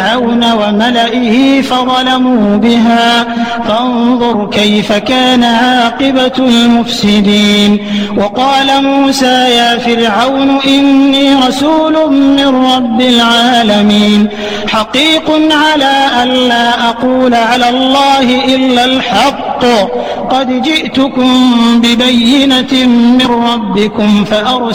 فرعون وملئه فظلموا بها فانظر كيف كان عاقبة المفسدين. وقال موسى يا فرعون إني رسول من رب العالمين حقيق على ألا أقول على الله إلا الحق قد جئتكم ببينة من ربكم